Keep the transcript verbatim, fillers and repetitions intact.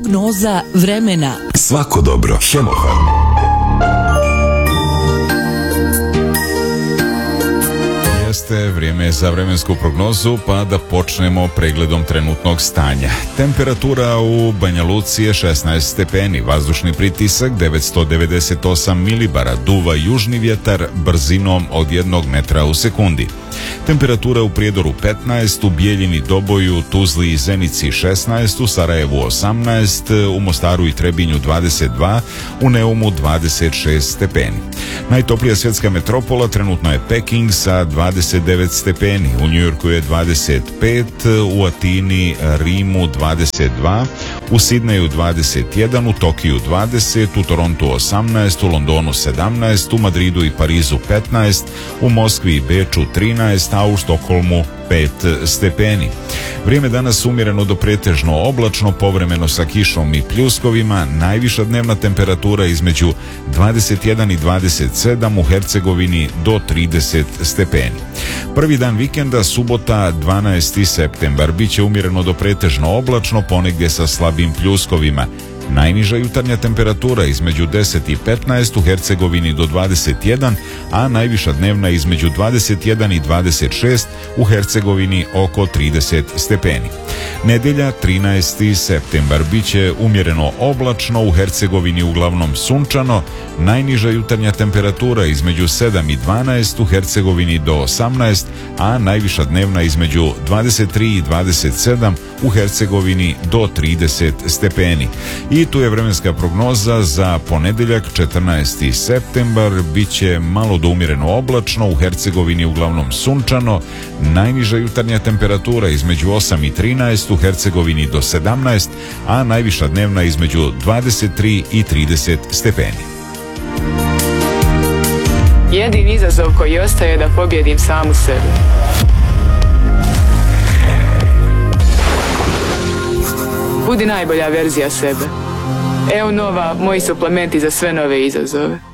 Prognoza vremena. Svako dobro. Hemofarm. Jeste vrijeme za vremensku prognozu, pa da počnemo pregledom trenutnog stanja. Temperatura u Banja Luci je šesnaest stepeni, vazdušni pritisak devetsto devedeset osam milibara, duva južni vjetar brzinom od jednog metra u sekundi. Temperatura u Prijedoru petnaest, u Bijeljini, Doboju, Tuzli i Zenici šesnaest, u Sarajevu osamnaest, u Mostaru i Trebinju dvadeset dva, u Neumu dvadeset šest stepeni. Najtoplija svjetska metropola trenutno je Peking sa dvadeset devet stepeni, u Njujorku je dvadeset pet, u Atini, Rimu dvadeset dva, u Sidneju dvadeset jedan, u Tokiju dvadeset, u Torontu osamnaest, u Londonu sedamnaest, u Madridu i Parizu petnaest, u Moskvi i Beču trinaest, a u Stokholmu pet stepeni. Vrijeme danas umjereno do pretežno oblačno, povremeno sa kišom i pljuskovima, najviša dnevna temperatura između dvadeset jedan i dvadeset sedam, u Hercegovini do trideset stepeni. Prvi dan vikenda, subota dvanaesti septembar, bit će umjereno do pretežno oblačno, ponegdje sa slabim pljuskovima. Najniža jutarnja temperatura između deset i petnaest, u Hercegovini do dvadeset jedan, a najviša dnevna između dvadeset jedan i dvadeset šest, u Hercegovini oko trideset stepeni. Nedjelja trinaesti septembar, bit će umjereno oblačno, u Hercegovini uglavnom sunčano, najniža jutarnja temperatura između sedam i dvanaest, u Hercegovini do osamnaest, a najviša dnevna između dvadeset tri i dvadeset sedam, u Hercegovini do trideset stepeni. I tu je vremenska prognoza za ponedjeljak četrnaesti septembar, bit će malo do umjereno oblačno, u Hercegovini uglavnom sunčano, najniža jutarnja temperatura između osam i trinaest, u Hercegovini do sedamnaest, a najviša dnevna između dvadeset tri i trideset stepeni. Jedini izazov koji ostaje je da pobjedim samu sebe. Budi najbolja verzija sebe. Evo Nova, moji suplementi za sve nove izazove.